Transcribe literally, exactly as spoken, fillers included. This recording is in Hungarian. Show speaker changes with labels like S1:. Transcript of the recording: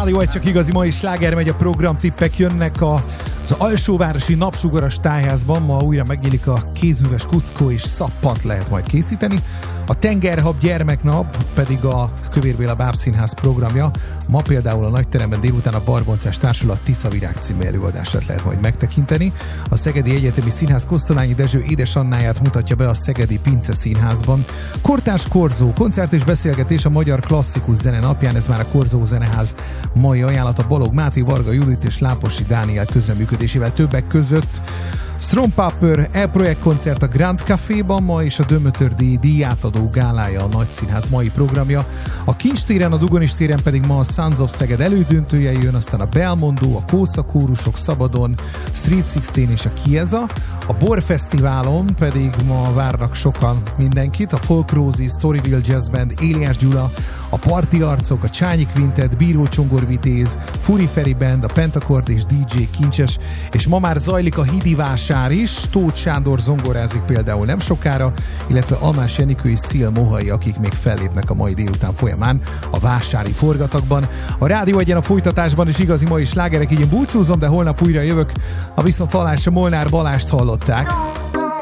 S1: Rádió egy csak igazi mai sláger megy, a programtippek jönnek a, az alsóvárosi napsugaras tájházban. Ma újra megnyílik a kézműves kuckó és szappant lehet majd készíteni. A Tengerhab gyermeknap pedig a Kövér Béla Bábszínház programja. Ma például a Nagyteremben délután a Barboncás Társulat Tiszavirág című előadását lehet majd megtekinteni. A Szegedi Egyetemi Színház Kosztolányi Dezső édesannáját mutatja be a Szegedi Pince Színházban. Kortárs korzó, koncert és beszélgetés a magyar klasszikus zene napján, ez már a Korzó Zeneház mai ajánlata Balog Máté, Varga Judit és Láposi Dániel közreműködésével, többek között Strompower E-projekt koncert a Grand Caféban ma, és a Dömötör díj díjátadó gálája a Nagyszínház mai programja. A Kincstéren, a Dugonis téren pedig ma a Sons of Szeged elődöntője jön, aztán a Belmondó, a Kósza Kórusok Szabadon, Street tizenhat és a Kieza. A Borfesztiválon pedig ma várnak sokan mindenkit, a Folk Rosie, Storyville Jazz Band, Éliás Gyula, a Parti Arcok, a Csányi Quintet, Bíró Csongor Vitéz, Furi Feri Band, a Pentakord és dé dzsé Kincses, és ma már zajlik a Hidi Vásár is, Tóth Sándor zongorázik például nem sokára, illetve Almás Jenikő és Szil Mohai, akik még fellépnek a mai délután folyamán a vásári forgatagban. A Rádió Egyen a folytatásban is igazi mai slágerek, így én búcsúzom, de holnap újra jövök. A viszonthallásra Molnár Balást hallották.